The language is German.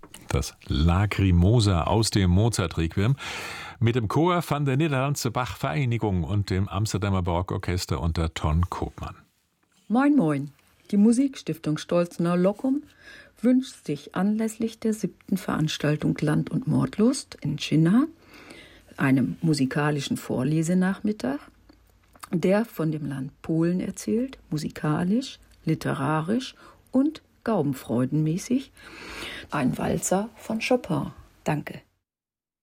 Das Lacrimosa aus dem Mozart-Requiem mit dem Chor von der Niederlandse Bach-Vereinigung und dem Amsterdamer Barockorchester unter Ton Koopman. Moin Moin, die Musikstiftung Stolzener Lockum wünscht sich anlässlich der 7. Veranstaltung Land und Mordlust in Chinna, einem musikalischen Vorlesenachmittag, der von dem Land Polen erzählt, musikalisch, literarisch und gaumenfreudenmäßig, ein Walzer von Chopin. Danke.